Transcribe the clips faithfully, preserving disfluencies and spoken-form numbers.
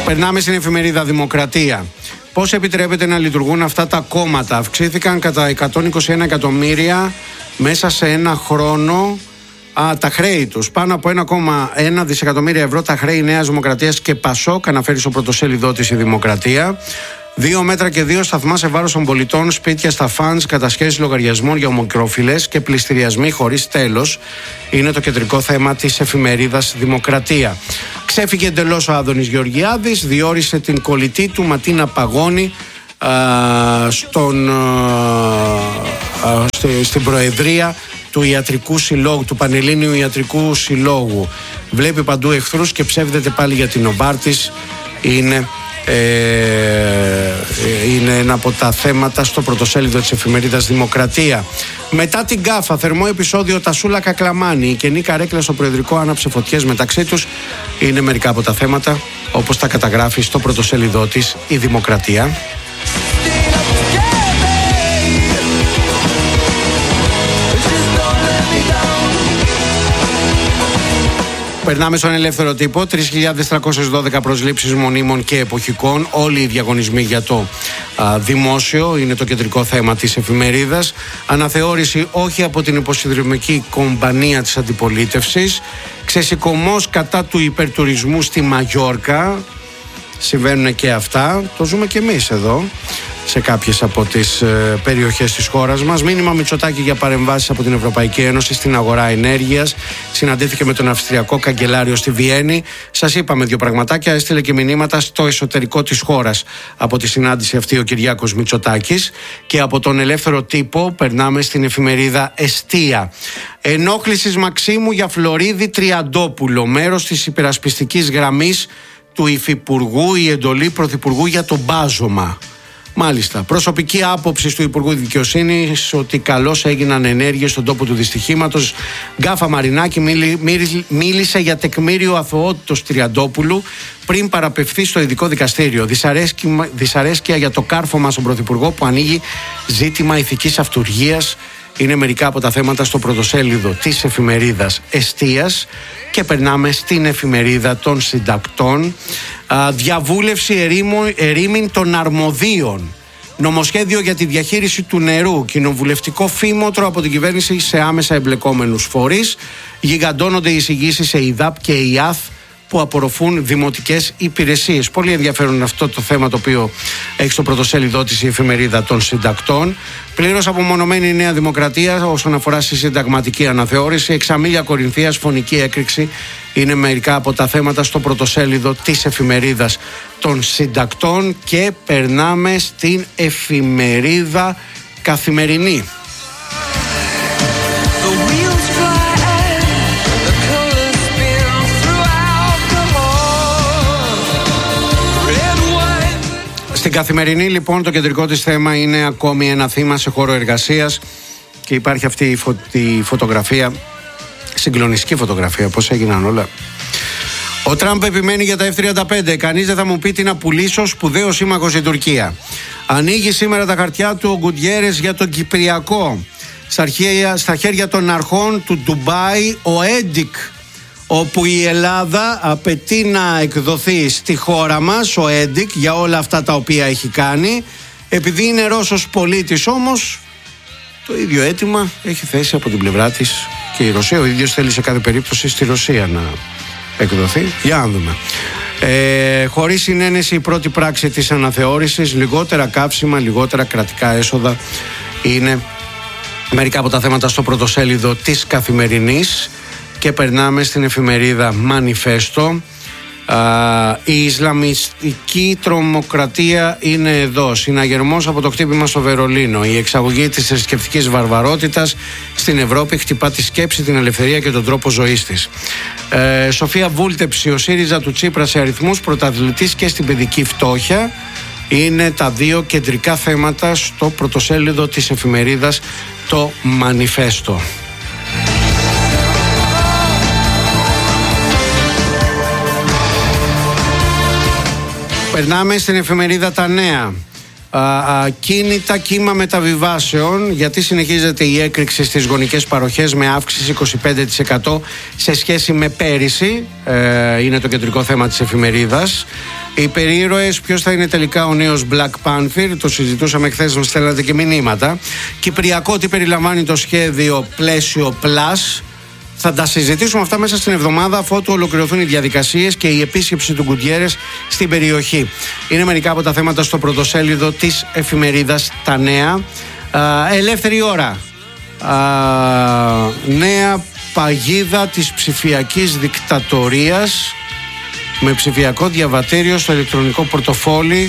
Περνάμε στην εφημερίδα Δημοκρατία. Πώς επιτρέπεται να λειτουργούν αυτά τα κόμματα? Αυξήθηκαν κατά εκατόν είκοσι ένα εκατομμύρια μέσα σε ένα χρόνο α, τα χρέη τους. Πάνω από ένα κόμμα ένα δισεκατομμύρια ευρώ τα χρέη Νέας Δημοκρατίας και Πασόκ, αναφέρει στο πρωτοσέλιδό της η Δημοκρατία. Δύο μέτρα και δύο σταθμά σε βάρος των πολιτών, σπίτια στα φαντς, κατασχέσεις λογαριασμών για ομικρόφυλες και πληστηριασμοί χωρίς τέλος. Είναι το κεντρικό θέμα της εφημερίδας Δημοκρατία. Ξέφυγε εντελώς ο Άδωνης Γεωργιάδης, διόρισε την κολλητή του Ματίνα Παγώνη α, στον, α, α, στη, στην προεδρία του Ιατρικού Συλλόγου, του Πανελλήνιου Ιατρικού Συλλόγου. Βλέπει παντού εχθρούς και ψεύδεται πάλι για την Νοβάρτης. Είναι Ε, είναι ένα από τα θέματα στο πρωτοσέλιδο της εφημερίδας Δημοκρατία. Μετά την γκάφα, θερμό επεισόδιο Τασούλα Κακλαμάνη. Η καινή καρέκλα στο προεδρικό άναψε φωτιές μεταξύ τους. Είναι μερικά από τα θέματα όπως τα καταγράφει στο πρωτοσέλιδό της η Δημοκρατία. Περνάμε στον ελεύθερο τύπο. τρεις χιλιάδες τριακόσιες δώδεκα προσλήψεις μονίμων και εποχικών. Όλοι οι διαγωνισμοί για το α, δημόσιο είναι το κεντρικό θέμα της εφημερίδας. Αναθεώρηση όχι από την υποσυνδρομική κομπανία της αντιπολίτευσης. Ξεσηκωμός κατά του υπερτουρισμού στη Μαγιόρκα. Συμβαίνουν και αυτά. Το ζούμε και εμείς εδώ σε κάποιες από τις ε, περιοχές της χώρας μας. Μήνυμα Μητσοτάκη για παρεμβάσεις από την Ευρωπαϊκή Ένωση στην αγορά ενέργειας. Συναντήθηκε με τον Αυστριακό Καγκελάριο στη Βιέννη. Σας είπαμε δύο πραγματάκια. Έστειλε και μηνύματα στο εσωτερικό της χώρας από τη συνάντηση αυτή ο Κυριάκος Μητσοτάκης. Και από τον ελεύθερο τύπο περνάμε στην εφημερίδα Εστία. Ενόχλησης Μαξίμου για Φλωρίδη Τριαντόπουλο. Μέρος της υπερασπιστικής γραμμής του Υφυπουργού, η εντολή Πρωθυπουργού για το μπάζωμα. Μάλιστα. Προσωπική άποψη του Υπουργού Δικαιοσύνης ότι καλώς έγιναν ενέργειες στον τόπο του δυστυχήματος. Γκάφα Μαρινάκη μίλη, μίλη, μίλησε για τεκμήριο αθωότητος Τριαντόπουλου πριν παραπευθεί στο ειδικό δικαστήριο. Δυσαρέσκεια, δυσαρέσκεια για το κάρφωμα στον Πρωθυπουργό που ανοίγει ζήτημα ηθικής αυτουργίας. Είναι μερικά από τα θέματα στο πρωτοσέλιδο της εφημερίδας Εστίας. Και περνάμε στην εφημερίδα των συντακτών. Α, διαβούλευση ερήμων, ερήμην των αρμοδίων. Νομοσχέδιο για τη διαχείριση του νερού. Κοινοβουλευτικό φήμοτρο από την κυβέρνηση σε άμεσα εμπλεκόμενους φορείς. Γιγαντώνονται οι εισηγήσεις σε ΙΔΑΠ και ΙΑΘ που απορροφούν δημοτικές υπηρεσίες. Πολύ ενδιαφέρον αυτό το θέμα το οποίο έχει στο πρωτοσέλιδό της η εφημερίδα των συντακτών. Πλήρως απομονωμένη η Νέα Δημοκρατία όσον αφορά στη συνταγματική αναθεώρηση. Εξαμίλια Κορινθίας, φωνική έκρηξη είναι μερικά από τα θέματα στο πρωτοσέλιδο της εφημερίδας των συντακτών. Και περνάμε στην εφημερίδα Καθημερινή. Στην Καθημερινή λοιπόν το κεντρικό της θέμα είναι ακόμη ένα θύμα σε χώρο εργασίας και υπάρχει αυτή η, φω... η φωτογραφία, συγκλονιστική φωτογραφία, πώς έγιναν όλα. Ο Τραμπ επιμένει για τα εφ τριάντα πέντε. Κανείς δεν θα μου πει τι να πουλήσω, σπουδαίο σύμμαχος στην Τουρκία. Ανοίγει σήμερα τα χαρτιά του ο Γκουτιέρες για τον Κυπριακό. Στα, αρχαία, στα χέρια των αρχών του Ντουμπάι ο Έντικ, όπου η Ελλάδα απαιτεί να εκδοθεί στη χώρα μας ο Έντικ για όλα αυτά τα οποία έχει κάνει. Επειδή είναι Ρώσος πολίτης όμως, το ίδιο αίτημα έχει θέσει από την πλευρά της και η Ρωσία. Ο ίδιος θέλει σε κάθε περίπτωση στη Ρωσία να εκδοθεί. Για να δούμε. Ε, χωρίς συνένεση η πρώτη πράξη της αναθεώρησης, λιγότερα καύσιμα, λιγότερα κρατικά έσοδα είναι μερικά από τα θέματα στο πρωτοσέλιδο της Καθημερινής. Και περνάμε στην εφημερίδα Μανιφέστο. Α, η Ισλαμιστική τρομοκρατία είναι εδώ. Συναγερμός από το χτύπημα στο Βερολίνο. Η εξαγωγή της θρησκευτικής βαρβαρότητας στην Ευρώπη χτυπά τη σκέψη, την ελευθερία και τον τρόπο ζωής της. Ε, Σοφία Βούλτεψη, ο ΣΥΡΙΖΑ του Τσίπρα σε αριθμούς, πρωταθλητής και στην παιδική φτώχεια. Είναι τα δύο κεντρικά θέματα στο πρωτοσέλιδο της εφημερίδας το Μανιφέστο. Περνάμε στην εφημερίδα Τα Νέα. Ακίνητα κύμα μεταβιβάσεων, γιατί συνεχίζεται η έκρηξη στις γονικές παροχές με αύξηση είκοσι πέντε τοις εκατό σε σχέση με πέρυσι. Ε, είναι το κεντρικό θέμα της εφημερίδας. Οι υπερήρωες, ποιος θα είναι τελικά ο νέος Black Panther, το συζητούσαμε χθες, μας στέλνατε και μηνύματα. Κυπριακό, τι περιλαμβάνει το σχέδιο Πλαίσιο Plus. Θα τα συζητήσουμε αυτά μέσα στην εβδομάδα, αφού ολοκληρωθούν οι διαδικασίες και η επίσκεψη του Γκουτιέρες στην περιοχή. Είναι μερικά από τα θέματα στο πρωτοσέλιδο της εφημερίδας Τα Νέα. Α, ελεύθερη ώρα. Α, νέα παγίδα της ψηφιακής δικτατορίας με ψηφιακό διαβατήριο στο ηλεκτρονικό πορτοφόλι.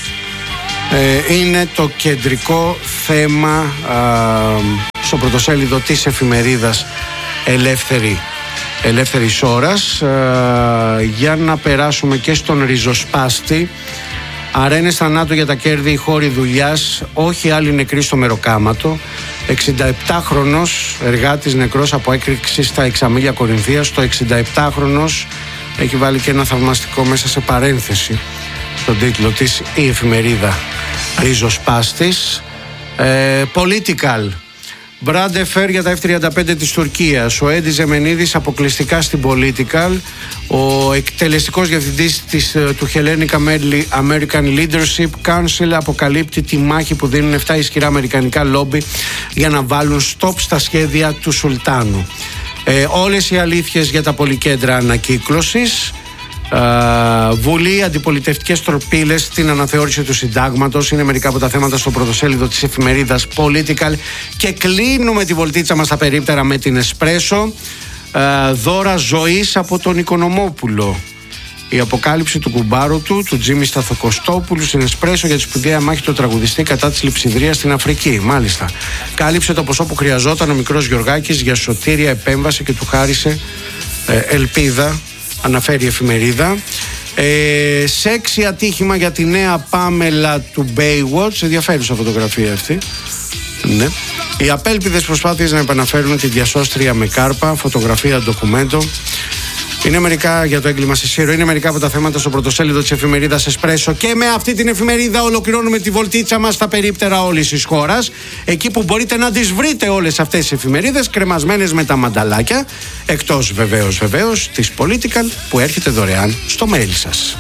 Ε, είναι το κεντρικό θέμα α, στο πρωτοσέλιδο της εφημερίδας Ελεύθερη, ελεύθερης ώρας. Α, για να περάσουμε και στον ριζοσπάστη. Αρένες θανάτου για τα κέρδη, χώροι δουλειάς, όχι άλλοι νεκροί στο Μεροκάματο. εξηνταεπτάχρονος εργάτης νεκρός από έκρηξη στα Εξαμήλια Κορινθίας. Το εξηνταεπτάχρονος έχει βάλει και ένα θαυμαστικό μέσα σε παρένθεση στον τίτλο της η εφημερίδα Ριζοσπάστης. ε, Political. Μπράντε Φέρ για τα εφ τριάντα πέντε της Τουρκίας. Ο Έντι Ζεμενίδης αποκλειστικά στην Political. Ο εκτελεστικός διευθυντής της, του Hellenic American Leadership Council αποκαλύπτει τη μάχη που δίνουν επτά ισχυρά αμερικανικά λόμπι για να βάλουν stop στα σχέδια του Σουλτάνου. Ε, όλες οι αλήθειες για τα πολυκέντρα ανακύκλωσης. Uh, Βουλή, αντιπολιτευτικές τροπίλες στην αναθεώρηση του συντάγματος. Είναι μερικά από τα θέματα στο πρωτοσέλιδο της εφημερίδας Political. Και κλείνουμε τη βολτίτσα μας στα περίπτερα με την Εσπρέσο. uh, Δώρα ζωής από τον Οικονομόπουλο. Η αποκάλυψη του κουμπάρου του, του Τζίμι Σταθοκοστόπουλου, στην Εσπρέσο για τη σπουδαία μάχη του τραγουδιστή κατά της λειψιδρίας στην Αφρική. Μάλιστα. Κάλυψε το ποσό που χρειαζόταν ο μικρός Γιωργάκης για σωτήρια επέμβαση και του χάρισε ε, ελπίδα. Αναφέρει η εφημερίδα. ε, Σεξι ατύχημα για τη νέα Πάμελα του Baywatch. Ενδιαφέρουσα φωτογραφία αυτή. Ναι. Οι απέλπιδες προσπάθειες να επαναφέρουν τη διασώστρια με κάρπα. Φωτογραφία ντοκουμέντο. Είναι μερικά για το έγκλημα σε Σύρο. Είναι μερικά από τα θέματα στο πρωτοσέλιδο της εφημερίδας Εσπρέσο. Και με αυτή την εφημερίδα ολοκληρώνουμε τη βολτίτσα μας στα περίπτερα όλης της χώρας. Εκεί που μπορείτε να τις βρείτε όλες αυτές τις εφημερίδες κρεμασμένες με τα μανταλάκια. Εκτός βεβαίως βεβαίως της Political που έρχεται δωρεάν στο mail σας.